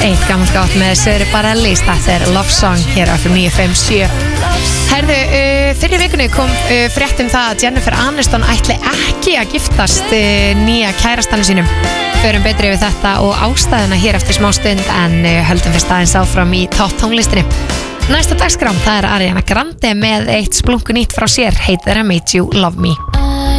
Eitt gammalt gátt með Söru Bareilles. Þetta Love Song hér á FM 957. Herðu, fyrir vikunni kom frétt það að Jennifer Aniston ætli ekki að giftast nýja kærastanum sínum. Förum betri yfir þetta og ástæðuna hér eftir smá stund, en höldum við staðins áfram í topp tónlistinni. Næsta dagskrám, það Ariana Grande með eitt splunkunýtt frá sér, heitir I Made You Love Me.